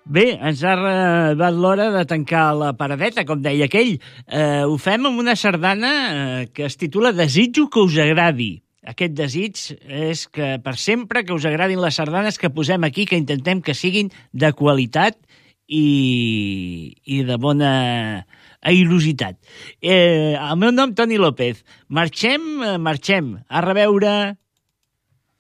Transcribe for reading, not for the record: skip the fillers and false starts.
Bé, ens ha arribat l'hora de tancar la paradeta, com deia aquell. Ho fem amb una sardana que es titula Desitjo que us agradi. Aquest desig és que per sempre que us agradin les sardanes que posem aquí, que intentem que siguin de qualitat i de bona airositat. El meu nom, Toni López. Marxem. A reveure.